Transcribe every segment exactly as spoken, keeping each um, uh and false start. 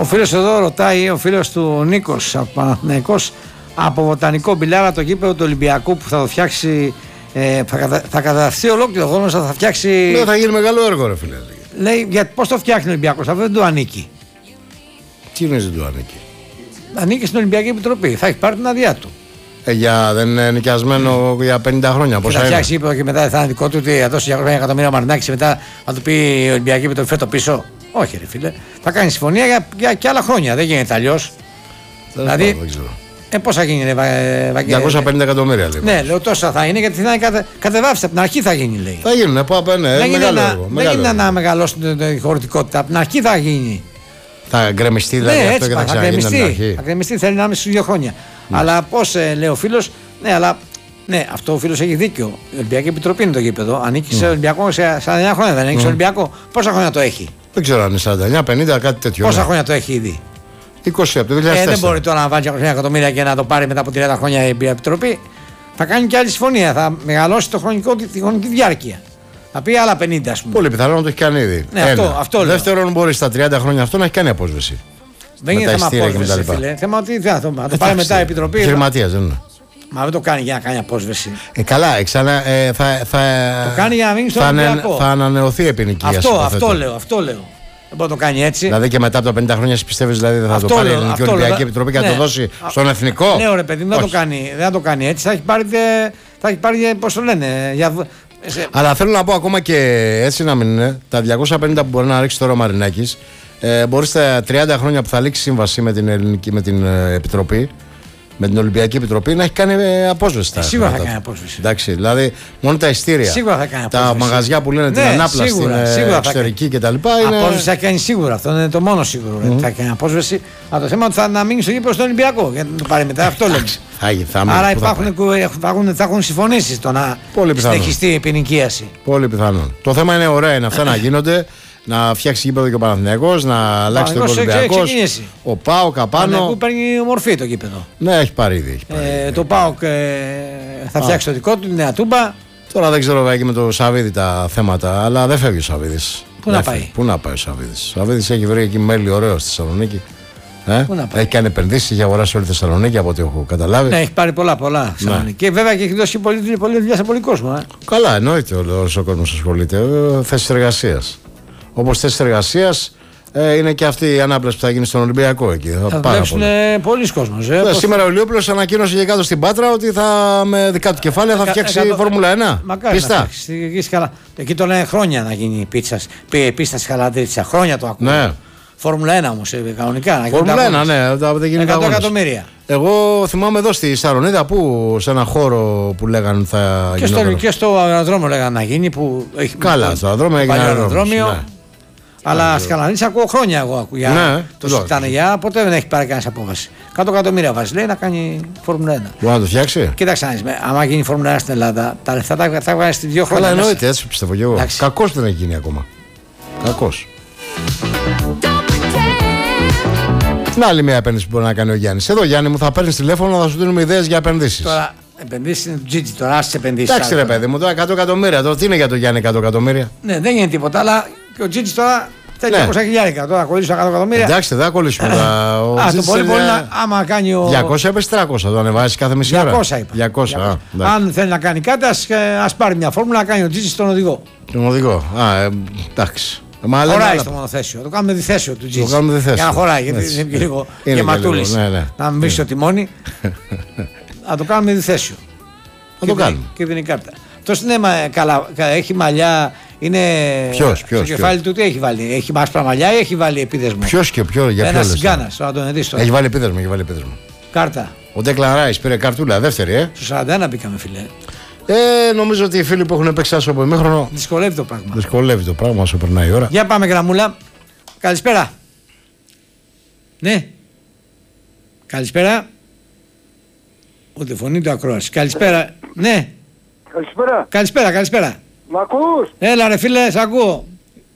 Ο φίλος εδώ ρωτάει, ο φίλος του Νίκος από Παναθηναϊκός, από βοτανικό μπιλάρα το γήπεδο του Ολυμπιακού που θα το φτιάξει, ε, θα, κατα, θα καταστεί ολόκληρο χρόνο, θα φτιάξει. Ναι, θα γίνει μεγάλο έργο, ρε φίλε. Λέει, για πώς το φτιάχνει ο Ολυμπιακός, αυτό δεν του ανήκει. Τι είναι δεν του ανήκει? Ανήκει στην Ολυμπιακή Επιτροπή, θα έχει πάρει την άδειά του. Ε, για, δεν είναι νοικιασμένο για πενήντα χρόνια. Και θα φτιάξει γήπεδο και μετά θα είναι δικό του, ότι θα δώσει διακόσια εκατομμύρια Μαρινάκη και μετά θα του πει η Ολυμπιακή Επιτροπή φέτο πίσω. Όχι, ρε φίλε. Θα κάνει συμφωνία για, για και άλλα χρόνια. Δεν γίνεται αλλιώς. Δηλαδή, ε, πώς θα γίνει, ρε Βαγγέλη? διακόσια πενήντα εκατομμύρια λέει. Ναι, λέω τόσα θα είναι γιατί θα είναι κατε, κατεβάφιστα. Από την αρχή θα γίνει, λέει. Θα γίνουν, ναι, πάμε, ναι, δεν μεγάλο να, έργο. Δεν γίνεται να μεγαλώσει την χωρητικότητα. Από την αρχή θα γίνει. Θα γκρεμιστεί δηλαδή ναι, αυτό έτσι, και θα, θα ξαναγίνει την αρχή. Θα γκρεμιστεί, θέλει να είναι στους δύο χρόνια. Ναι. Αλλά πώς ε, λέει ο φίλος, ναι, αλλά ναι, αυτό ο φίλος έχει δίκιο. Η Ολυμπιακή Επιτροπή είναι το γήπεδο. Ανήκει σε Ολυμπιακό σε σαράντα εννέα χρόνια, δεν ανήκει σε Ολυμπιακό. Πόσα χρόνια το έχει? Δεν ξέρω αν είναι σαράντα εννέα, πενήντα, κάτι τέτοιο. Πόσα χρόνια το έχει ήδη? είκοσι από το δύο χιλιάδες τέσσερα. Ε, δεν μπορεί τώρα να βάλει διακόσια εκατομμύρια και να το πάρει μετά από τριάντα χρόνια η Επιτροπή. Θα κάνει και άλλη συμφωνία. Θα μεγαλώσει το χρονικό, τη χρονική διάρκεια. Θα πει άλλα πενήντα, ας πούμε. Πολύ πιθανό να το έχει κάνει ήδη. Ναι, αυτό, αυτό δεύτερον, μπορεί στα τριάντα χρόνια αυτό να έχει κάνει απόσβεση. Δεν είναι θέμα απόσβεση, φίλε. Θέμα ότι θα το, το πάρει μετά η Επιτροπή. Επιχειρηματίας δεν είναι. Μα δεν το κάνει για να κάνει απόσβεση. Ε, καλά, εξάνα, ε, θα, θα, το κάνει για να μείνει στο θα, Ολυμπιακό. Θα ανανεωθεί η εποικίαση. Αυτό, αυτό λέω, αυτό λέω. Δεν μπορεί να το κάνει έτσι. Δηλαδή και μετά από τα πενήντα χρόνια, εσύ πιστεύεις δηλαδή δεν θα αυτό το πάρει η Ελληνική Ολυμπιακή Επιτροπή και να το δώσει στον εθνικό? Ναι, ωραία, παιδί, δεν το κάνει, δεν θα το κάνει έτσι. Θα έχει πάρει, θα έχει πάρει πώς το λένε. Για... Αλλά θέλω να πω ακόμα και έτσι να μην είναι. Τα διακόσια πενήντα που μπορεί να ρίξει τώρα ο Μαρινάκης, ε, μπορεί στα τριάντα χρόνια που θα λήξει σύμβαση με την, Ελληνική, με την ε, Επιτροπή, με την Ολυμπιακή Επιτροπή, να έχει κάνει ε, απόσβεση. Ε, σίγουρα θα κάνει απόσβεση. Εντάξει, δηλαδή μόνο τα ειστήρια. Σίγουρα θα κάνει απόσβεση. Τα μαγαζιά που λένε ναι, την ανάπλαση, σίγουρα, την σίγουρα εξωτερική κτλ. Είναι... Απόσβεση θα κάνει σίγουρα. Αυτό είναι το μόνο σίγουρο. Mm-hmm. Θα κάνει απόσβεση. Αλλά το θέμα είναι ότι θα να μείνει στο γήπεδο στον Ολυμπιακό. Γιατί να το πάρει μετά. Αυτό λέμε. Άρα υπάρχουν, υπάρχουν, θα έχουν συμφωνήσει το να συνεχιστεί η ποινικίαση. Πολύ πιθανόν. Το θέμα είναι ωραία είναι αυτά να γίνονται. Να φτιάξει γήπεδο και ο Παναθηναϊκός, να αλλάξει τον Ολυμπιακός. Ο ΠΑΟΚ απάνω. Που παίρνει ομορφή το γήπεδο. Ναι, έχει πάρει ήδη. Έχει πάρει, ε, το ΠΑΟΚ ε, θα φτιάξει το δικό του, τη Νέα Τούμπα. Τώρα δεν ξέρω εκεί με το Σαββίδη τα θέματα, αλλά δεν φεύγει ο Σαββίδης. Πού να πάει? Πού να πάει ο Σαββίδης? Ο Σαββίδης έχει βρει εκεί μέλη ωραίο στη Θεσσαλονίκη. Ε? Έχει κάνει επενδύσεις, έχει αγοράσει όλη τη Θεσσαλονίκη από ό,τι έχω καταλάβει. Ναι, έχει πάρει πολλά πολλά. Ναι. Και βέβαια και έχει δώσει πολλή, πολλή δουλειά σε πολύ κόσμο. Ε. Καλά, εννοείται όλος ο κόσμος ασχολείται. Θέσεις εργασίας. Όπως θέσεις εργασίας ε, είναι και αυτή η ανάπλαση που θα γίνει στον Ολυμπιακό εκεί. Θα, θα δουλέψουν πολλοί κόσμος. Ε, πώς... Σήμερα ο Ηλιόπουλος ανακοίνωσε και κάτω στην Πάτρα ότι θα, με δικά του κεφάλαια θα φτιάξει η Φόρμουλα ένα. Μακάρι να φτιάξει. Εκεί το λένε χρόνια να γίνει η πίστα στη Χαλαντρίτσα. Χρόνια το ακούω. Ναι. Φόρμουλα ένα όμως, κανονικά. Φόρμουλα ένα, ναι, δεν γίνει εκατό εκατομμύρια. Εγώ θυμάμαι εδώ στη Σαρονίδα που σε ένα χώρο που λέγανε θα και γίνει. Στο, και στο αεροδρόμιο λέγανε να γίνει. Που έχει καλά, στο αεροδρόμιο έγινε αεροδρόμιο. Ναι. Αλλά στη Χαλανδρίτσα ακούω χρόνια εγώ ακούω. Ναι, το συζητάνε για ποτέ δεν έχει πάρει κανένα απόφαση. εκατό εκατομμύρια βάζει λέει να κάνει Φόρμουλα ένα. Μπορεί να το φτιάξει. Κοίταξε, άμα γίνει Φόρμουλα ένα στην Ελλάδα, τα λεφτά τα θα βγάλει στη δύο χρόνια. Αλλά εννοείται, έτσι πιστεύω και εγώ. Κακός δεν έχει γίνει ακόμα. Κακός. Την άλλη μια επένδυση που μπορεί να κάνει ο Γιάννης. Εδώ Γιάννη μου θα παίρνεις τηλέφωνο να σου δίνουμε ιδέες για επενδύσεις. Τώρα επενδύσεις είναι του Τζίτζι, τώρα άσε επενδύσεις. Εντάξει ρε παιδί μου, τώρα εκατό εκατομμύρια. Τώρα τι είναι για το Γιάννη εκατό εκατομμύρια? Ναι, δεν είναι τίποτα, αλλά και ο Τζίτζι τώρα θέλει διακόσια χιλιάρικα. Τώρα κολλήσουμε εκατό εκατομμύρια. Εντάξει, δεν θα κολλήσουμε τώρα. Α, το πολύ πολύ να, άμα κάνει ο. διακόσια έπεσε τριακόσια, το ανεβάζει κάθε μισή ώρα. διακόσια είπα. διακόσια, διακόσια. Α, αν θέλει να κάνει κάτι, ας πάρει μια φόρμουλα να κάνει ο Τζίτζι στον οδηγό. Τον οδηγό. Α, ε, εντάξει. Μα χωράει στο μονοθέσιο. Το κάνουμε διθέσιο του Τζίτζι. Για να χωράει, γιατί είναι και λίγο γεματούλης. Να μην μπει στο τιμόνι. Να το κάνουμε διθέσιο. Να το κάνουμε. Και δίνει κάρτα. Αυτό είναι καλά, έχει μαλλιά. Είναι. Ποιος, ποιος, στο κεφάλι του τι έχει βάλει? Έχει άσπρα μαλλιά ή έχει βάλει επίδεσμο? Ποιος και ποιο, για ποιο? Ένα Γκάνα, τώρα τον δεις τώρα. Έχει βάλει επίδεσμο, έχει βάλει επίδεσμο. Κάρτα. Ο Ντέκλαν Ράις πήρε καρτούλα, δεύτερη, ε. Στο σαράντα ένα μπήκαμε, φιλέ. Ε, νομίζω ότι οι φίλοι που έχουν παίξει άσο από ημίχρονο. Δυσκολεύει το πράγμα. Δυσκολεύει το πράγμα όσο περνάει η ώρα. Για πάμε, γραμμούλα. Καλησπέρα. Ναι. Καλησπέρα. Ούτε φωνή του ακρόαση. Καλησπέρα. Ναι. Καλησπέρα. Καλησπέρα, καλησπέρα. Μ' ακούς? Έλα ρε φίλε, σ' ακούω.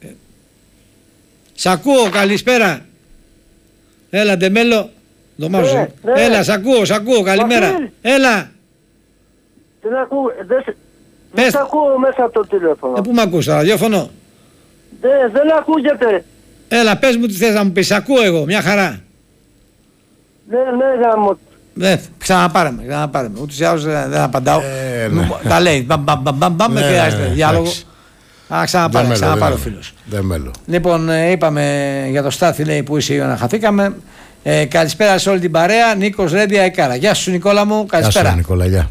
Σ' ακούω, καλησπέρα. Έλα Ντεμέλο. Δωμάζω. Ναι, ναι. Έλα, σ' ακούω, σ' ακούω, καλημέρα. Μαθή. Έλα. Δεν ακούω, δεν, δεν ακούω μέσα από το τηλέφωνο. Ε, πού μ' ακούς, στο ραδιόφωνο? Δεν, δεν ακούγεται. Έλα, πες μου τι θες να μου πεις. Ακούω εγώ, μια χαρά. Ναι, ναι, γάμο. Δεν, ξαναπάρε με, ξαναπάρε με. Ούτως ή άλλως δεν δεν απαντάω. Ε, ναι. Τα λέει. Μπαμ, μπαμ, μπαμ, μπαμ, μπαμ, Ναι, δεν χρειάζεται ναι, διάλογο. εντάξει. Α, ξαναπάρε, Δεν μέλω, ξαναπάρε ο δεν φίλος. Δεν μέλω. Λοιπόν, ε, είπαμε για το Στάθη, λέει, που είσαι να χαθήκαμε. Ε, καλησπέρα σε όλη την παρέα. Νίκος Ρέντια Εκάρα. Γεια σου, Νικόλα μου. Καλησπέρα. Γεια σου, Νικόλα, γεια.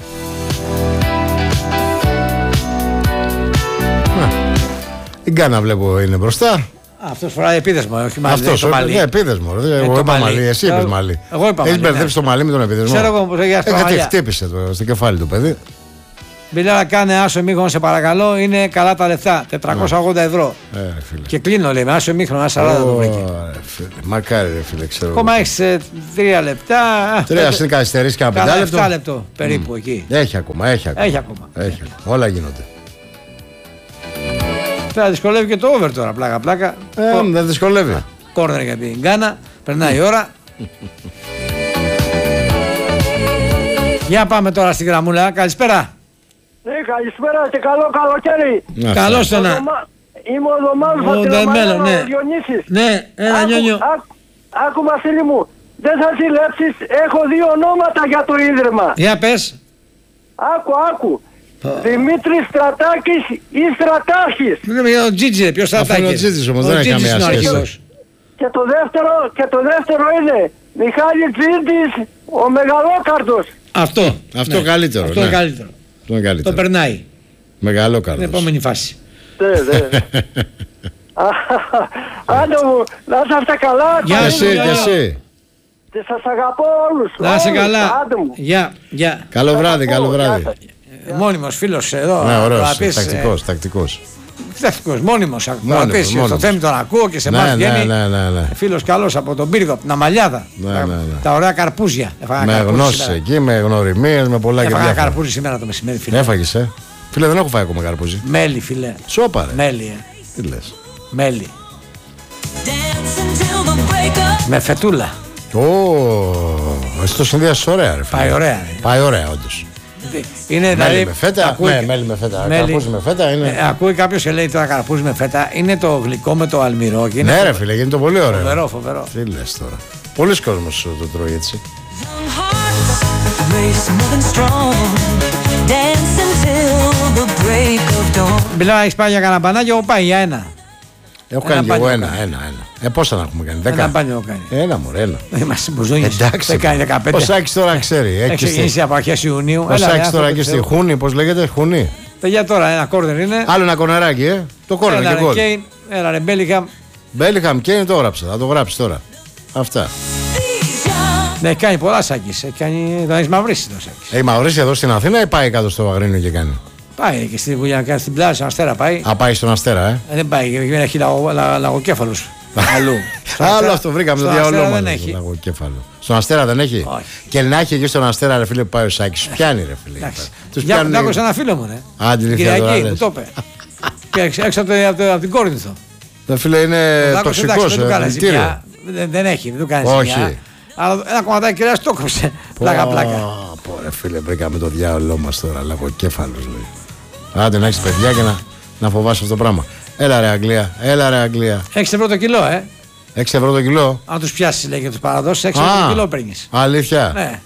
Η Γκάνα βλέπω είναι μπροστά. Αυτό φοράει επίδεσμο, όχι μάλλον. Αυτό είναι επίδεσμο. Εγώ το είπα μαλλί. μαλλί, εσύ είπε Εγώ- μαλλί. εγώ είπα Έχει μαλλί, μπερδέψει ναι. το μαλλί με τον επίδεσμο. Ξέρω εγώ πώς έχει Ε, άσπρα κάτι μαλλιά. χτύπησε το, στο κεφάλι του παιδί. Μπιλάρα, κάνε άσο εμίχρονο, σε παρακαλώ. Είναι καλά τα λεφτά. τετρακόσια ογδόντα ευρώ. Ε, φίλε. Και κλείνω, λέει, με άσο εμίχρονο, ένα σαράντα το βρήκε. Ω, ρε, φίλε. Μακάρι, ρε φίλε, ξέρω. Ακόμα έχει τρία λεπτά. Τρία συν καθυστερήσει και ένα Κάνα πεντάλεπτο. εφτά λεπτό περίπου εκεί. Έχει ακόμα, έχει ακόμα. Έχει ακόμα. Έχει ακόμα. Όλα γίνονται. Θα δυσκολεύει και το over τώρα, πλάκα πλάκα. Ε, δεν δυσκολεύει. Κόρνερ για την Γκάνα. Περνάει η ώρα. Για πάμε τώρα στην γραμμούλα. Καλησπέρα. Ναι, καλησπέρα και καλό καλοκαίρι. Να, Καλώς αυτά. το να. Οδομα- Είμαι ο Δωμάδος Ο από την Δεμέλο, ομάδα ναι. ο Διονύσης. Ναι, ένα Άκου- νιόνιο. άκου- Άκου Βασίλη μου, δεν θα ζηλέψεις, έχω δύο ονόματα για το Ίδρυμα. Για πες. Άκου, άκου. Δημήτρης Στρατάκης ή Στρατάρχης. Μιλάμε για τον Τζίτζι, ρε, ποιος θα Αυτό είναι ο τάκει. Τζίτζης όμως, δεν έχει καμία σχέση. Και το δεύτερο, και το δεύτερο είναι Μιχάλη Τζίντης, ο Μεγαλόκαρδος. Αυτό. Αυτό ναι. καλύτερο, Αυτό ναι. είναι καλύτερο. Το είναι Το καλύτερο. περνάει. Μεγάλο Την καρδός. επόμενη φάση. Ναι, ναι. Άντε μου, να είσαστε καλά. Γεια Και καλή σου, εσύ, δουλειά. και εσύ. Και σας αγαπώ όλους. Να είσαι όλους. καλά. Άντε μου. Γεια, γεια. Καλό βράδυ, Σας καλό ακούω, βράδυ. γεια σας. Μόνιμος φίλος εδώ. Ναι, ωραίος, ακροατής, ε, τακτικός, τακτικός. Τακτικός, μόνιμος ακροατής. Στο μόνιμος. Θέμη τον ακούω και σε Ναι, εμάς ναι, βγαίνει. ναι, ναι, ναι. Φίλος καλός από τον Πύργο, από την Αμαλιάδα. Ναι, τα, ναι, ναι. τα ωραία καρπούζια. Έφαγα Με καρπούζι γνώσεις σήμερα. εκεί, με γνωριμίες, με πολλά και Έφαγα διάφορα. καρπούζι σήμερα το μεσημέρι, φίλε. Έφαγες, ε. Φίλε, δεν έχω φάει ακόμα καρπούζι. Μέλι, φίλε. Σώπα, ρε. Μέλι, ε. Τι λες. Μέλι. Dance until the break of Με φετούλα. Ω, εσύ το συνδυάσεις ωραία, ρε φίλε. Πάει ωραία. ε. Πάει ωραία, όντως. Είναι Μέλι δηλαδή. με φέτα, ακούει- ναι, μέλι με φέτα. μέλι. Καρπούζι με φέτα είναι. Ε, ακούει κάποιο και λέει τώρα καρπούζι με φέτα. Είναι το γλυκό με το αλμυρό. Και είναι Ναι, ρε φίλε, γίνεται πολύ ωραίο. φοβερό, φοβερό. Τι λες τώρα. Πολλοί κόσμος το τρώει έτσι. young hearts race more than strong. Dance until the break of dawn. Μιλάω, έχει πάει για κανένα μπανάκι, εγώ πάει για ένα. Έχω Ένα κάνει κι εγώ μπάνιο ένα, κάνει. ένα, ένα. Ε, πόσα να έχουμε κάνει, Ένα δέκα. μπάνιο έχω κάνει. Ένα μωρέ, ένα. Είμαστε μπουζούνιες. Εντάξει. Δεν κάνει δεκαπέντε. Ο Σάκης τώρα ξέρει. Έχει Έχει ξεκινήσει από αρχές Ιουνίου. Ο Έλα, ρε, Σάκης τώρα άνθρωποι εκεί του στη Θεού. Χούνη, πώς λέγεται, Χούνη. Παιδιά τώρα ένα κόρνερ είναι. Άλλο ένα κονεράκι, ε. Το κόρνερ Έλα και ρε γκολ. Κέιν, έλα ρε Μπέλιγχαμ. Μπέλιχαμ και το έγραψα, θα το γράψει τώρα. Αυτά. These young Ναι, έχει κάνει πολλά Σάκης. Έχει κάνει... Τον έχει μαυρίσει το Σάκης. Έχει μαυρίσει εδώ στην Αθήνα ή πάει κάτω στο Αγρίνιο και κάνει. Πάει και στη δουλειά, κάνει στην πλάση, στον Αστέρα πάει. Α, πάει στον Αστέρα, ε. Ε, δεν πάει, γιατί έχει λαγο, λα, λαγοκέφαλους. Αλλού. Στον Άλλο Αστέρα- αυτό βρήκαμε το στον Αστέρα διαολό δεν μας. έχει. Κέφαλο. Στον Αστέρα δεν έχει. Όχι. Και να έχει εκεί στον Αστέρα, ρε φίλε, που πάει ο Σάκης. Σου πιάνει, ρε φίλε. Εντάξει. Τους Για πιάνουν. να άκουσα ένα φίλο μου, ναι. Άντε, ρε, Κυριακή, Θεοδωρά, μου λες. το είπε. Και έξω έξω από, το- από, το- από την Κόρινθο. Ρε φίλε, είναι Ο Δάκος, εντάξει, τοξικός, δεν του ε. κάνει Δηλητήριο. ζημιά. Δεν, δεν έχει, δεν του κάνει Όχι. ζημιά. Αλλά ένα κομματάκι κρέας το κόψε. Πλάκα, πλάκα. Πω, ρε φίλε, βρήκαμε το διάολό μας τώρα, λαγοκέφαλος, λέει. Άντε να έχεις παιδιά και να, να φοβάσαι αυτό το πράγμα. Έλα ρε Αγγλία, έλα ρε Αγγλία. Έξι ευρώ το κιλό, ε. έξι ευρώ το κιλό. Αν του πιάσει, λέει, και του παραδώσει, έξι ευρώ το κιλό παίρνει. Αλήθεια. Ναι.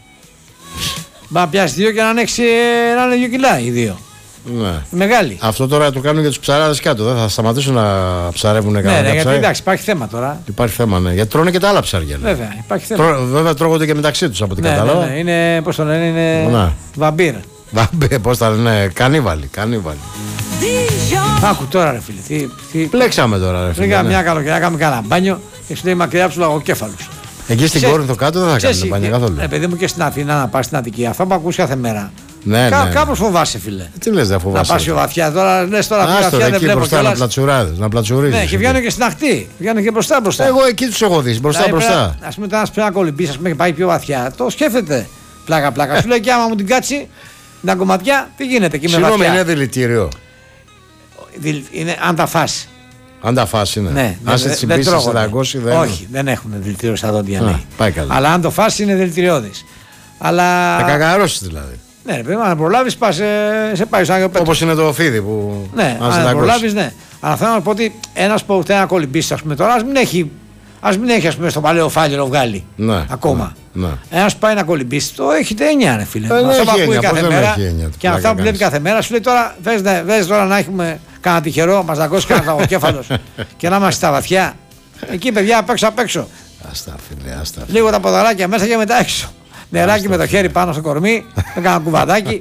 Μπα να πιάσει δύο και να είναι έξι, να είναι δύο κιλά οι δύο. Ναι. Μεγάλη. Αυτό τώρα το κάνουν για τους ψαράδες κάτω. Δεν θα σταματήσουν να ψαρεύουν Ναι, κανένα ναι, γιατί ψάρι. εντάξει, υπάρχει θέμα τώρα. Υπάρχει θέμα, ναι. Γιατί τρώνε και τα άλλα ψάρια. ναι. Βέβαια, υπάρχει θέμα. Τρώ- βέβαια τρώγονται και μεταξύ τους από ό,τι Ναι, ναι, κατάλαβα. ναι, είναι, πώς το λένε, είναι Ναι. βαμπύρ. Βάμπε, πώς τα λένε, κανίβαλοι, κανίβαλοι. these young Άκου τώρα, ρε φίλε. Τι, τι... Πλέξαμε τώρα, ρε φίλε. Πήγα ναι. μια καλοκαιριά, κάνουμε κανένα μπάνιο και σου λέει μακριά από του λαγοκέφαλου. Εκεί στην Κόρινθο κάτω δεν θα κάνουν μπάνια καθόλου. Ε, παιδί μου και στην Αθήνα να πα στην Αττική, αυτά που ακούς κάθε μέρα. Ναι, Κα, ναι. Κάπω φοβάσαι, φίλε. Τι λες, δεν Να φοβάσαι. πα πιο βαθιά. Τώρα λε τώρα πιο Άστο, βαθιά ρε, δεν εκεί βλέπω μπροστά να κιόλας. πλατσουράδες, να πλατσουρίζεις. Ναι, και βγαίνουν και στην αχτή. Βγαίνουν και μπροστά μπροστά. Εγώ εκεί τους έχω δει, μπροστά μπροστά. Α πούμε, τώρα ένα πρέπει να κολυμπήσει, α πούμε, και πάει πιο βαθιά. Το σκέφτεται. Πλάκα, πλάκα. Σου λέει και άμα μου την κάτσει, την κομματιά, τι γίνεται εκεί με Συγγνώμη, βαθιά. είναι δηλητήριο. Δηλ- είναι, αν τα φας. Αν τα φας είναι. Ναι, Αν σε δεν- δεν τσιμπήσεις, σε τρώγονται. δαγκώσει, δεν. Όχι, δεν έχουν δηλητήριο στα δόντια. Α, Ναι. πάει καλά. Αλλά αν το φας είναι δηλητηριώδης. Αλλά. Θα καγκαρώσεις δηλαδή. Ναι, ρε παιδί μου, αν προλάβει, σε, σε πάει σαν και ο Πέτρος. Όπως είναι το φίδι που. Ναι, αν σε αν δαγκώσει. προλάβει, ναι. Αλλά θέλω να πω ότι ένας που θέλει να κολυμπήσει, ας πούμε, τώρα, ας μην έχει, ας μην έχει ας πούμε, στο παλαιό φάλιρο βγάλει Ναι, ακόμα. Ναι, ναι. Ένας που πάει να κολυμπήσει, το έχει έννοια, ρε φίλε. Ε, Με αυτά που έχει ακούει έννοια, κάθε πώς δεν μέρα έχει έννοια, και αυτά που βλέπει κάνεις. κάθε μέρα, σου λέει τώρα, βες, ναι, βες τώρα να έχουμε κανένα τυχερό, μας δαγκώσει κανένα τραγοκέφαλος και να είμαστε στα βαθιά. Εκεί, παιδιά, απ' έξω απ' έξω. Άστα, φίλε, άστα. Λίγο τα ποδαράκια μέσα και μετά έξω. Νεράκι με το χέρι πάνω στο κορμί, με κάνα κουβαδάκι.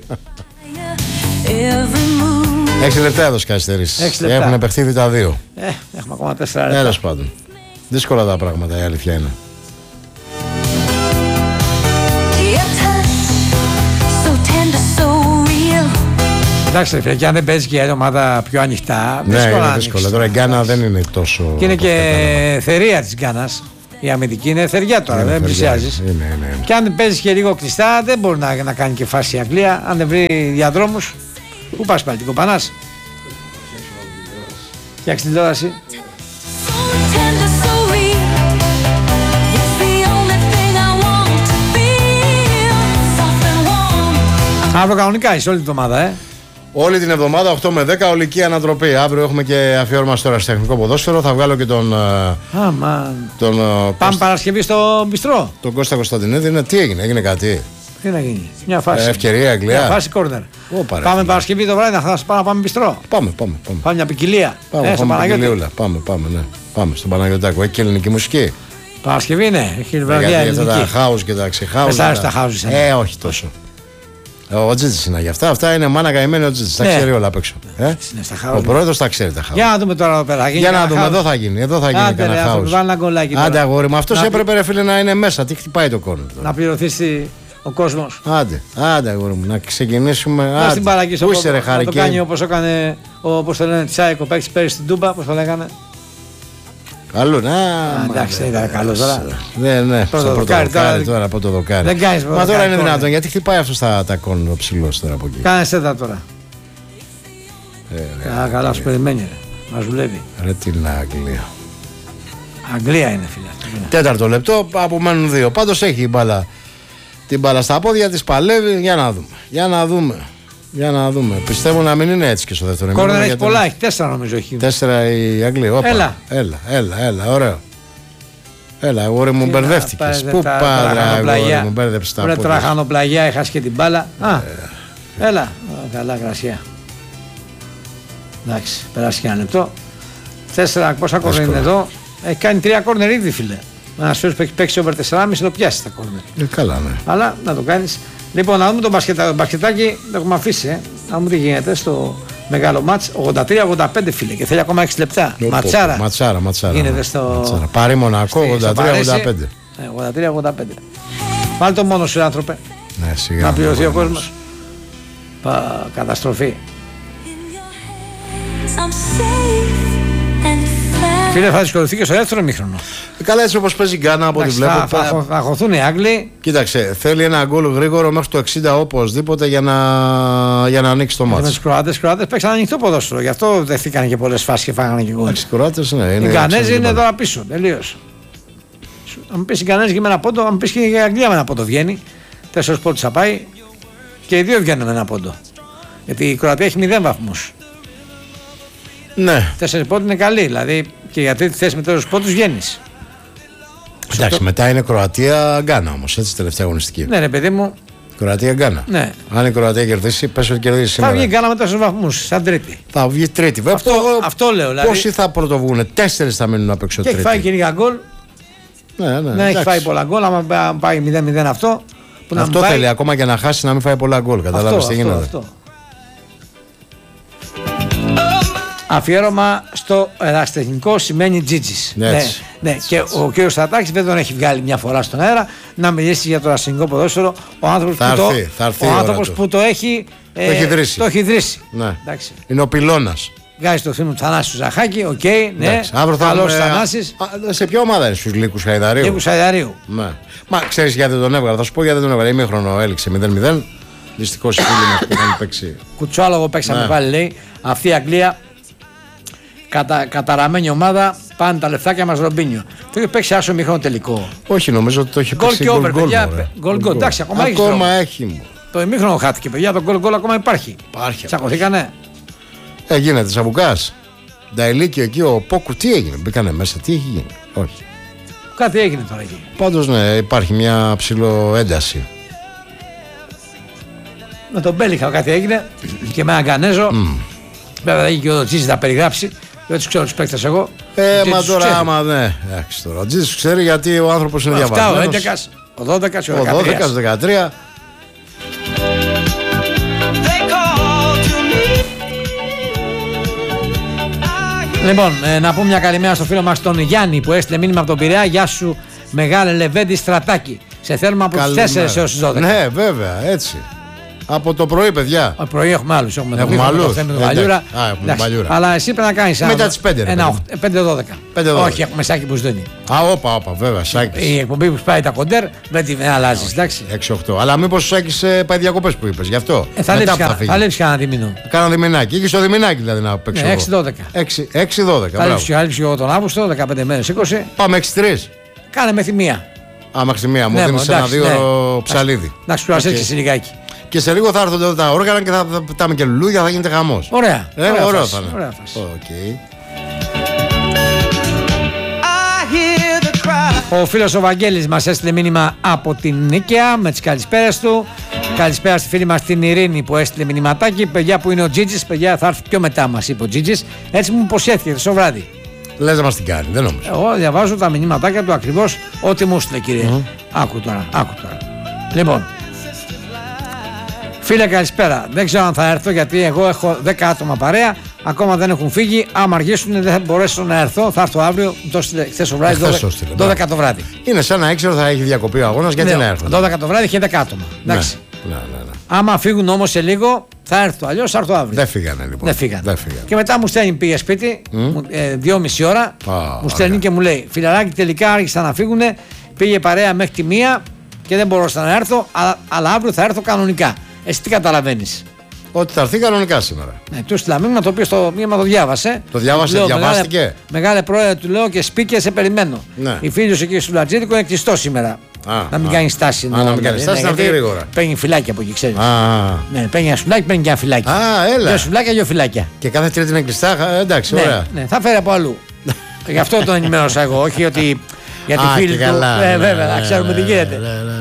Every move. Έξι λεπτά έδωσε καθυστερήσεις. Έξι λεπτά. Έχουν επεχθεί τα δύο. Ε, έχουμε ακόμα τέσσερα λεπτά. Τέλος πάντων. Δύσκολα τα πράγματα, η αλήθεια είναι. Your touch, so tender, so real. Εντάξει, ρε φίλε, και αν δεν παίζει και η άλλη ομάδα πιο ανοιχτά, Ναι, δύσκολα να είναι δύσκολο. ανοίξεις. Τώρα η Γκάνα δεν είναι τόσο. Και είναι όπως τα και θερία της Γκάνας. Η αμυντική είναι θεριά τώρα, Είναι δεν θεριά, πλησιάζεις. είναι, είναι, είναι. Και αν παίζει και λίγο κλειστά, δεν μπορεί να, να κάνει και φάση η Αγγλία. Αν δεν βρει διαδρόμους, πού πας πάλι, την κοπανάς. Φτιάξει τηλεόραση. So tender, so real. It's the only thing I want to feel. Soft and warm. Αύριο κανονικά είσαι όλη την εβδομάδα, ε. Όλη την εβδομάδα οκτώ με δέκα ολική ανατροπή. Αύριο έχουμε και αφιέρωμα στο ερασιτεχνικό ποδόσφαιρο. Θα βγάλω και τον. ε, Αμάν. τον ε, Πάμε Κώστα- Παρασκευή στο μπιστρό. τον Κώστα Κωνσταντινίδη. Είναι, τι έγινε, έγινε κάτι. Τι να γίνει, μια φάση. Ε, ευκαιρία, Αγγλία. Μια φάση κόρνερ. Ωπα, ρε, Πάμε φίλε. Παρασκευή το βράδυ να θα πάμε, πάμε μπιστρό. Πάμε, πάμε. Πάμε, Πάμε μια ποικιλία. πάμε, ε, στο πάμε, Παναγιώτη. Αγγελιούλα. πάμε, πάμε, ναι. Πάμε στον Παναγιωτάκο. Έχει και ελληνική μουσική. Παρασκευή, ναι, έχει Ε, βραδιά γιατί αυτά τα ελληνική. χάους και τα ξεχάους. Δεν σ' άρεσε τα χάους, εσένα. Ε, όχι τόσο. Ε, Ο Τζίτζης είναι για αυτά. Αυτά είναι μάνα καημένη ο Τζίτζης. Τα Ναι. ξέρει όλα απ' έξω. Ε? Είναι στα Ο χάους. πρόεδρος τα ξέρει τα χάους. Για να δούμε τώρα εδώ πέρα. Θα γίνει Για να κανένα δούμε, χάος. εδώ θα γίνει. Εδώ θα γίνει Άντε, ρε, κανένα άνθρωποι, χάος. βάλει ένα γκολάκι τώρα. Άντε, αγόρι μου, αυτός Να- έπρεπε, ρε φίλε, να είναι μέσα. Τι χτυπάει το κόρνο. Να πληρωθεί ο κόσμο. Άντε, άντε, αγόρι μου, να ξεκινήσουμε. Να Άντε. στην παραγγή Πού είσαι, ρε, να το Χαρική. κάνει όπως έκανε ο, πώς το λένε, Τσάικο παίξει πέρυσι στην Τούμπα, πώς το λέγανε. Καλό, να. εντάξει, δεν ήταν καλό τώρα. Ναι, ναι, Πρώτο στο πρώτο δοκάρι, δοκάρι τώρα- τώρα, από το δοκάρι. Δεν κάνεις Μα πρώτο τώρα δοκάρι, είναι τώρα. δυνατόν, γιατί χτυπάει αυτό τα, τα κόρνο ο ψηλός τώρα από εκεί. Κάνε σέτα τώρα. Ε, Καλά, καλά, σου περιμένει. Ρε. Μας δουλεύει. Ρε την Αγγλία. Αγγλία είναι, φίλε. Τέταρτο λεπτό, απομένουν δύο. Πάντως έχει η μπάλα, την μπάλα στα πόδια της, παλεύει. Για να δούμε. Για να δούμε. Για να δούμε. Πιστεύω να μην είναι έτσι και στο δεύτερο Κόρνερ ημίχρονο, έχει γιατί- πολλά, έχει τέσσερα νομίζω έχει. Τέσσερα η Αγγλία. Όπα. Έλα. Έλα, έλα, έλα, ωραίο. Έλα, αγόρι μου, Τι να μπερδεύτηκες. πάρετε Πού τα πάει, αγόρι τραχανοπλαγιά. μου, μπέρδεψες τα Βρε πόδια. τραχανοπλαγιά, έχασε και την μπάλα. Α, έλα. Α, καλά, κρασιά. Εντάξει, περάσει και ένα λεπτό. Τέσσερα, πόσα κόρνερ είναι εδώ. Έχει κάνει τρία κόρνερ ήδη, φίλε. Ένα φίλο που έχει παίξει over τέσσερα κόμμα πέντε το πιάσει τα κόρνερ. Ε, καλά, ναι. Αλλά να το κάνει. Λοιπόν, να δούμε τον μπασκετά, μπασκετάκι. Το έχουμε αφήσει. Ε. Να δούμε τι γίνεται στο μεγάλο μάτς. ογδόντα τρία ογδόντα πέντε, φίλε. Και θέλει ακόμα έξι λεπτά. Πω, πω, Ματσάρα. Ματσάρα, ματσάρα. Γίνεται ναι. στο- Ματσάρα. Πάρει Μονακό, Στη- στο ογδόντα τρία ογδόντα Παρίσι. πέντε. Ε, ογδόντα τρία ογδόντα πέντε. Βάλει το μόνο σου, άνθρωπε. Ναι, σιγά. Να πληρωθεί ο μόνος. κόσμο. Καταστροφή. I'm safe and found. Φίλε, θα δυσκολευτεί και στο δεύτερο μήχρονο. Ε, Καλά, έτσι όπως παίζει η Γκάνα από ό,τι Εντάξει, βλέπω. θα, θα, πα- θα, θα χωθούν οι Άγγλοι. Κοίταξε, θέλει ένα γκολ γρήγορο μέχρι το εξήντα οπωσδήποτε για να, για να ανοίξει το Με μάτς. του Κροάτε. Οι Κροάτε παίξαν ανοιχτό ποδόσφαιρο. Γι' αυτό δεχτήκαν και πολλέ φάσει και φάγανε και γκολ. Εντάξει, οι Κροάτες, ναι. Οι είναι Γκανέζοι έξω είναι την τώρα πίσω. Τελείω. Αν μου πει οι Γκανέζοι με ένα πόντο, αν μου πει και η Αγγλία με ένα πόντο βγαίνει. Τέσσερι πόντου θα πάει και οι δύο βγαίνουν με ένα πόντο. Γιατί η Κροατία έχει μηδέν βαθμού. Ναι, Τέσσερι πόντου είναι καλή. Δηλαδή και για τρίτη θέση με τέσσερι πόντου βγαίνει. εντάξει, μετά είναι Κροατία Γκάνα όμως, έτσι, τελευταία αγωνιστική. Ναι, ρε παιδί μου, Κροατία Γκάνα. ναι. Αν η Κροατία κερδίσει, πες ότι κερδίσει Θα σήμερα. βγει Γκάνα με τέσσερι βαθμού, σαν τρίτη. Θα βγει τρίτη. Βέβαια, Αυτό, αυτό λέω. Δηλαδή, Πόσοι θα πρωτοβγούν, τέσσερις θα μείνουν απ' έξω και έχει τρίτη. φάει και λίγα γκολ. Ναι, ναι, Δεν έχει εντάξει. φάει πολλά γκολ. Άμα πάει μηδέν μηδέν αυτό. Που να Αυτό μην πάει, θέλει, ακόμα και να χάσει να μην φάει πολλά γκολ. Κατάλαβες αυτό, τι αυτό, γίνεται. αυτό. Αφιέρωμα στο ερασιτεχνικό σημαίνει Τζίτζης. Ναι, Ναι, έτσι. ναι. Και ο κ. Στρατάκης δεν τον έχει βγάλει μια φορά στον αέρα να μιλήσει για το ερασιτεχνικό ποδόσφαιρο. Ο άνθρωπος, Θα που, το, έρθει, θα έρθει η ο ώρα άνθρωπος του. που το έχει, ε, Το έχει ιδρύσει. Το έχει ιδρύσει. Ναι. Εντάξει. Είναι ο πυλώνας. Βγάζει το φίλο του Θανάση του Ζαχάκη, οκ, ναι. Εντάξει, αύριο θα Καλός έχουμε- Θανάσης. Α, σε ποια ομάδα είναι, στους Λύκους Χαϊδαρίου? Νίκου Σαϊδαρίου. Ναι. Μα ξέρεις γιατί δεν τον έβγαλα, θα σου πω γιατί δεν τον έβγαλα. Ημίχρονο έληξε μηδέν μηδέν. Δυστυχώς οι φίλοι μας που είχαν παίξει. Κουτσάλογο παίξαμε Ναι. πάλι, λέει. Αυτή η Αγγλία κατα, καταραμένη ομάδα. Πάνε τα λεφτάκια μας Ρομπίνιο. Το έχει παίξει άσο μήχρονο τελικό. Όχι, νομίζω ότι το έχει Γκολ παίξει και over, γκολ, παιδιά. μωρέ. Γκολ, γκολ. Εντάξει, ακόμα έχεις Ακόμα δρόμο. έχει μου. Το ημίχρονο χάθηκε, παιδιά. Το γκολ γκολ ακόμα υπάρχει. Υπάρχει. Τσακωθήκανε. Ε, γίνεται, Σαβουκάς. Νταηλίκιο εκεί, ο Πόκου, τι έγινε, μπήκανε μέσα, τι έχει γίνει. Όχι. Κάτι έγινε τώρα εκεί. Πάντως ναι, υπάρχει μια ψηλό ένταση. Με τον Μπέλιχα κάτι έγινε και με έναν Γκανέζο. Mm. Βέβαια δεν έχει και ο Τζίζης να περιγράψει. Δεν τους ξέρω τους παίκτες εγώ. Ε, μα τώρα, άμα ναι. Εντάξει τώρα. Ο Τζίζης ξέρει γιατί ο άνθρωπος είναι διαβασμένος. Αυτά ο έντεκας, ο δώδεκας, ο δώδεκας, ο δεκατρία. Λοιπόν, ε, να πούμε μια καλημέρα στο φίλο μας τον Γιάννη που έστειλε μήνυμα από τον Πειραιά. Γεια σου, μεγάλε Λεβέντη Στρατάκη. Σε θέλουμε από τις τέσσερις έως τις δώδεκα. Ναι, βέβαια, έτσι. Από το πρωί, παιδιά. Από πρωί έχουμε άλλους. Έχουμε, έχουμε άλλους. Το Βαλιούρα. Α, έχουμε Βαλιούρα. Αλλά εσύ πρέπει να κάνεις. Μετά τις πέντε. πέντε δώδεκα. Όχι, έχουμε Σάκη που σου δίνει. Α, όπα, όπα, βέβαια. Σάκης. Η εκπομπή που πάει τα κοντέρ δεν την αλλάζει. Εντάξει. έξι οκτώ. Αλλά μήπως ο Σάκης πάει διακοπές που είπες, γι' αυτό. Ε, θα λείψει κανένα διμήνο. Κάνα διμηνάκι. Εκεί στο διμηνάκι δηλαδή να παίξω. Ναι, έξι δώδεκα. έξι δώδεκα. Θα λείψει εγώ τον Αύγουστο, δεκαπέντε μέρες, είκοσι. Πάμε έξι τρεις. Κάνε με θυμία. Α, μέχρι μία μου δίνεις ένα δύο ψαλίδι. Να σου προσέξεις λιγάκι. Και σε λίγο θα έρθουν εδώ τα όργανα και θα πετάμε και λουλούδια, θα γίνεται χαμός. Ωραία. Ε, ωραία, ωραία θα είναι. Okay. Ο φίλος ο Βαγγέλης μας έστειλε μήνυμα από την Νίκαια με τις καλησπέρες του. Καλησπέρα στη φίλη μας την Ειρήνη που έστειλε μηνυματάκι. Παιδιά που είναι ο Τζίτζης, παιδιά θα έρθει πιο μετά μας είπε ο Τζίτζης. Έτσι μου υποσχέθηκε στο βράδυ. Λες να μας την κάνει, δεν νομίζω. Εγώ διαβάζω τα μηνύματάκια του ακριβώς ό,τι μου έστειλε κύριε. Mm. Άκου τώρα, άκου τώρα. Λοιπόν. Φίλε, καλησπέρα. Δεν ξέρω αν θα έρθω γιατί εγώ έχω δέκα άτομα παρέα. Ακόμα δεν έχουν φύγει. Άμα αργήσουν, δεν θα μπορέσω να έρθω. Θα έρθω αύριο. Το στείλε χθες το βράδυ, δώδεκα το βράδυ. Είναι σαν να ήξερα θα έχει διακοπεί ο αγώνας. Γιατί ναι, να έρθω. δώδεκα το βράδυ είχε δέκα άτομα. Εντάξει. Ναι, ναι, ναι, ναι. Άμα φύγουν όμως σε λίγο, θα έρθω. Αλλιώς θα έρθω αύριο. Δεν φύγανε λοιπόν. Δεν φύγανε. Δεν φύγανε. Και μετά μου στέλνει, πήγε σπίτι, mm? ε, δυόμιση ώρα. Oh, μου στέλνει ωραία. Και μου λέει: Φιλαράκι, τελικά άρχισαν να φύγουν. Πήγε παρέα μέχρι τη μία και δεν μπορούσα να έρθω. Αλλά, αλλά αύριο θα έρθω κανονικά. Εσύ τι καταλαβαίνεις? Ότι θα έρθει κανονικά σήμερα. Ναι, του στείλα μήνυμα το οποίο στο μήνυμα το διάβασε. Το διάβασε, λέω, διαβάστηκε. Μεγάλε, μεγάλε πρόεδρε, του λέω και σπίκε, σε περιμένω. Ναι. Η φίλη σου εκεί στο Λατζίδικο είναι κλειστό σήμερα. Α, να μην α, κάνει στάση. Α, να μην κάνει στάση, να έρθει γρήγορα. Παίρνει φυλάκια από εκεί, ξέρει. Ναι, παίρνει ένα σουλάκι, παίρνει και ένα φυλάκι. Α, έλα. Δύο σουλάκια, δύο φυλάκια. Και κάθε τρίτη είναι κλειστά, εντάξει, ναι, ωραία. Ναι, θα φέρει από αλλού. Γι' αυτό τον ενημέρωσα εγώ, όχι ότι για τη φίλη του. Βέβαια, να ξέρουμε τι γίνεται.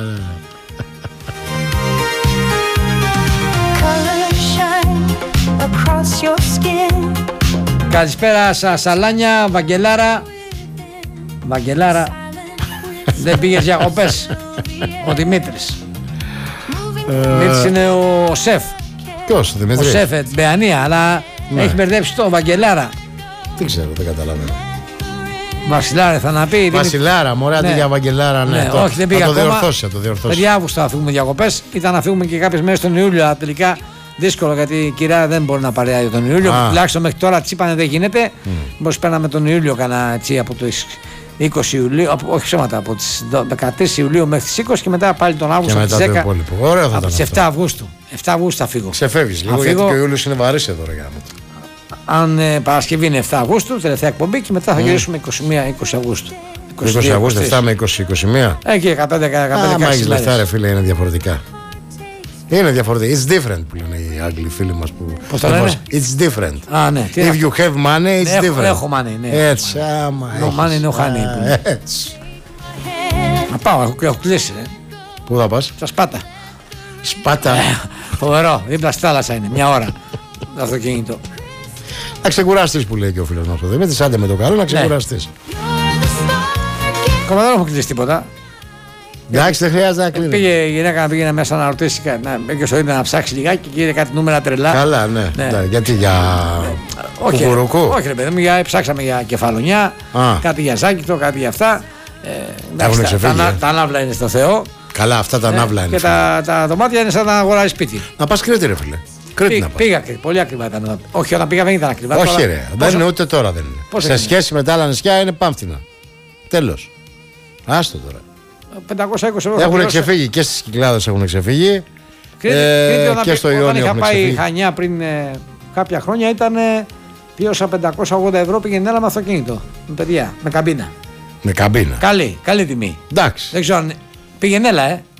Καλησπέρα σας Σαλάνια, Βαγγελάρα. Βαγγελάρα. Δεν πήγες διακοπές? Ο Δημήτρης. Δημήτρης είναι ο σεφ. Ποιος, Δημήτρης? Ο σεφ, την Παιανία, αλλά ναι. Έχει μπερδέψει το Βαγγελάρα. Τι ξέρω, δεν καταλαβαίνω. Βασιλάρα θα να πει. Βασιλάρα, μωρέ, αντί για Βαγγελάρα, ναι. ναι το, όχι, δεν πήγα θα το ακόμα. διορθώσει, θα το διορθώσει. Παιδιά Αύγουστο θα φύγουμε διακοπές. Ήταν να φύγουμε και κάποιες μέρες τον Ιούλιο, αλλά τελικά δύσκολο γιατί η κυρία δεν μπορεί να παρέα τον Ιούλιο. Ah. Τουλάχιστον μέχρι τώρα της είπανε δεν γίνεται. Mm. Μήπως παίρναμε τον Ιούλιο κανένα έτσι από το είκοσι Ιουλίου, από, όχι σώματα, από τις δεκατρείς Ιουλίου μέχρι τις είκοσι και μετά πάλι τον Αύγουστο από τις δέκα. Ωραία, θα από τις εφτά Αυγούστου. εφτά Αυγούστου θα φύγω. Ξεφεύγεις λίγο γιατί και ο Ιούλιος είναι βαρύς εδώ, ρε γάμο. Αν ε, Παρασκευή είναι εφτά Αυγούστου, τελευταία εκπομπή και μετά θα mm. γυρίσουμε είκοσι μία είκοσι Αυγούστου. είκοσι Αυγούστου, εφτά με είκοσι είκοσι μία. Εκεί δεκαπέντε δεκαπέντε. Άμα έχεις λεφτά, ρε φίλε, είναι διαφορετικά. Είναι διαφορετικό. It's different που λένε οι Άγγλοι φίλοι μας που. Πώς το λένε? It's different. Α, ναι. If you have money, it's ναι, different. Έχω money, ναι. Έτσι, άμα no money, no honey. Έτσι. Να πάω, έχω, έχω κλείσει. Ε. Πού θα πας? Στα Σπάτα. Σπάτα. Φοβερό, δίπλα στη θάλασσα είναι, μια ώρα το αυτοκίνητο. Να ξεκουραστείς που λέει και ο φίλος μας ο Δημήτρης, άντε με το καλό να ξεκουραστείς. Ακόμα δεν έχω κλείσει τίποτα. Εντάξει, δεν χρειάζεται να κλείνει. Πήγε η γυναίκα να πήγαινε μέσα να ρωτήσει, να μπήκε στο ίντερνετ να ψάξει λιγάκι και είδε κάτι νούμερα τρελά. Καλά, ναι. ναι. ναι. Γιατί για όχι, κουκουρουκού. Όχι, ρε παιδί μου, για, ψάξαμε για κεφαλονιά, Α. κάτι για ζάκητο, κάτι για αυτά. Ε, εντάξει, τα, ξεφύγει, τα, ε. τα ανάβλα είναι στο Θεό. Καλά, αυτά τα ανάβλα ε, είναι. Και τα, τα δωμάτια είναι σαν να αγοράζει σπίτι. Να πας Κρήτη, ρε φίλε. Κρήτη να πας. Πήγα, πολύ ακριβά ήταν. Όχι, όταν πήγα δεν ήταν ακριβά. Όχι, τώρα, ρε. Δεν είναι ούτε τώρα δεν είναι. Πώς σε είναι? σχέση με τα άλλα νησιά είναι πάμφθηνα. Τέλος. Άστο τώρα. πεντακόσια είκοσι ευρώ. Έχουν ξεφύγει και στις Κυκλάδες έχουν ξεφύγει. Κρήτη, ε, Κρήτη, όταν, και στο Ιόνιο όταν είχα πάει ξεφύγει. Χανιά πριν ε, κάποια χρόνια ήταν ε, πίωσα πεντακόσια ογδόντα ευρώ πήγαινε έλα με αυτοκίνητο. Με παιδιά, με καμπίνα. Με καμπίνα. Καλή, καλή τιμή. Εντάξει. Δεν ξέρω αν πήγαινε έλα, ε.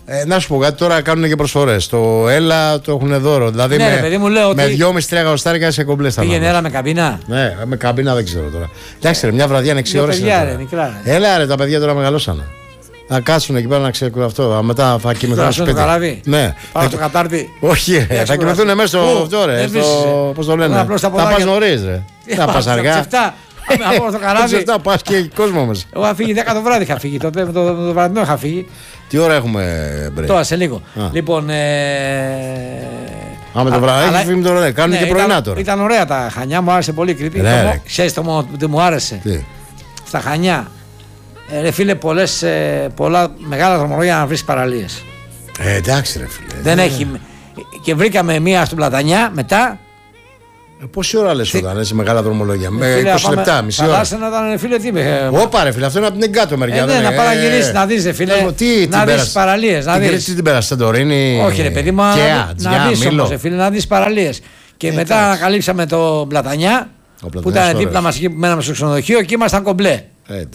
Ε, να σου πω κάτι, τώρα κάνουν και προσφορές. Το Έλα το έχουν δώρο. Δηλαδή Ναι, με, ρε παιδί μου, λέω με ότι- δυόμισι τρία εκατοστάρικα σε κομπλέ στα Πήγαινε λάθος. έλα με καμπίνα. Ναι, με καμπίνα δεν ξέρω τώρα. Εντάξει, ρε, μια βραδιά είναι έξι Δύο ώρες. παιδιά, είναι ρε, τώρα. μικρά, ρε. Έλα, ρε, τα παιδιά τώρα μεγαλώσανε. Θα κάτσουν εκεί πέρα να ξέρουν αυτό. Μετά θα κοιμηθούν στο Κουραστούν στο σπίτι. καράβι. Ναι. Πάω Θα- στο κατάρτι. Όχι, ρε, Εντάξει, θα κοιμηθούν κουραστούν. μέσα στο Πού? αυτό, ρε. Δεν Στο, βρίσκεις, ε. πώς το λένε. Απλώς τα Θα πας ποδάκια. νωρίς, ρε. Ε, Θα πας πάω αργά. στις εφτά. Να πάω στο καράβι. Σε αυτά πας και κόσμο μέσα. Εγώ είχα φύγει δέκα το βράδυ, είχα φύγει. Τότε με το, με το βραδινό είχα φύγει. Τι ώρα έχουμε, μπρε. Τώρα σε λίγο. Α. Λοιπόν. Ε... Α, με το α- βράδυ αλλά- έχει φύγει με το βράδυ. Κάνουν Ναι, και ήταν- πρωινά τώρα. Ήταν ωραία τα Χανιά, μου άρεσε πολύ η Κρήτη. Ναι, Το ρε. μο- Ξέρεις το μόνο που μου άρεσε. Τι. Στα Χανιά. Ε, ρε φίλε, πολλές, ε, πολλά μεγάλα δρομολόγια να βρεις παραλίες. Ε, εντάξει, ρε φίλε. Δεν έχει. Και βρήκαμε μία στον Πλατανιά μετά. Ε, πόση ώρα λες όταν έτσι μεγάλα δρομολόγια. Με Φίλε, είκοσι πάμε- λεπτά, μισή ώρα. Θαλάσσινα ήταν, φίλε, τι με. Όπα, ρε φίλε, αυτό είναι από την κάτω μεριά. Ε, ναι, δεν να είναι. πάει να Ε, γυρίσεις, να δεις, ρε φίλε, Πες μου, τι, να την δεις πέρασες- τις παραλίες, να την δεις. Κρήτη τι την πέρασες, Σαντορίνη. Όχι, ρε παιδί μου, Καία, να, Τζιά, να δεις Μήλο. όμως, ρε φίλε, να δεις παραλίες. Και Ε, μετά εντάξει. ανακαλύψαμε το Πλατανιά, Ο που Πλατανιάς ήταν ωραίος. δίπλα μας εκεί που μέναμε στο ξενοδοχείο και ήμασταν κομπλέ. Ε,